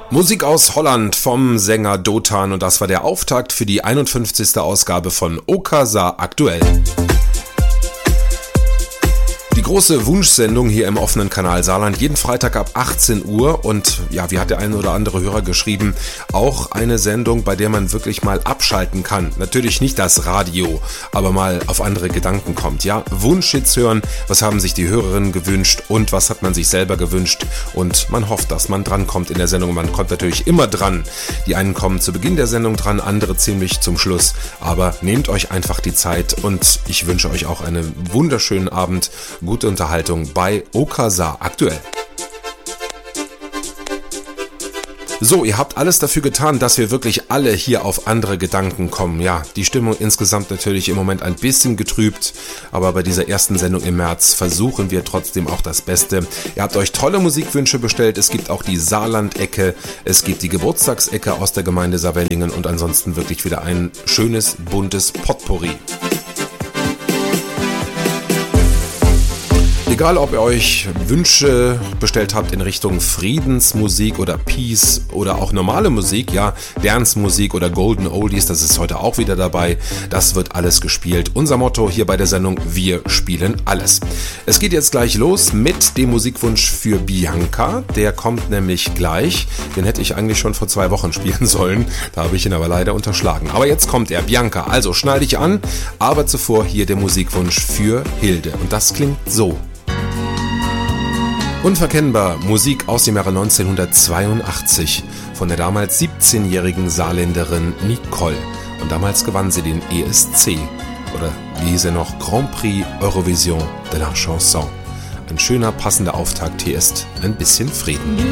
Musik aus Holland vom Sänger Dotan und das war der Auftakt für die 51. Ausgabe von Okasa aktuell. Die große Wunschsendung hier im offenen Kanal Saarland, jeden Freitag ab 18 Uhr und ja, wie hat der eine oder andere Hörer geschrieben, auch eine Sendung, bei der man wirklich mal abschalten kann. Natürlich nicht das Radio, aber mal auf andere Gedanken kommt. Ja, Wunschhits hören, was haben sich die Hörerinnen gewünscht und was hat man sich selber gewünscht und man hofft, dass man drankommt in der Sendung. Man kommt natürlich immer dran. Die einen kommen zu Beginn der Sendung dran, andere ziemlich zum Schluss, aber nehmt euch einfach die Zeit und ich wünsche euch auch einen wunderschönen Abend. Gute Unterhaltung bei Okasa aktuell. So, ihr habt alles dafür getan, dass wir wirklich alle hier auf andere Gedanken kommen. Ja, die Stimmung insgesamt natürlich im Moment ein bisschen getrübt, aber bei dieser ersten Sendung im März versuchen wir trotzdem auch das Beste. Ihr habt euch tolle Musikwünsche bestellt, es gibt auch die Saarland-Ecke, es gibt die Geburtstagsecke aus der Gemeinde Saarwellingen und ansonsten wirklich wieder ein schönes, buntes Potpourri. Egal, ob ihr euch Wünsche bestellt habt in Richtung Friedensmusik oder Peace oder auch normale Musik, ja, Dance-Musik oder Golden Oldies, das ist heute auch wieder dabei. Das wird alles gespielt. Unser Motto hier bei der Sendung, wir spielen alles. Es geht jetzt gleich los mit dem Musikwunsch für Bianca. Der kommt nämlich gleich. Den hätte ich eigentlich schon vor 2 Wochen spielen sollen. Da habe ich ihn aber leider unterschlagen. Aber jetzt kommt er, Bianca. Also schnall dich an. Aber zuvor hier der Musikwunsch für Hilde. Und das klingt so. Unverkennbar, Musik aus dem Jahre 1982 von der damals 17-jährigen Saarländerin Nicole. Und damals gewann sie den ESC, oder wie hieß er noch, Grand Prix Eurovision de la Chanson. Ein schöner, passender Auftakt, hier ist ein bisschen Frieden.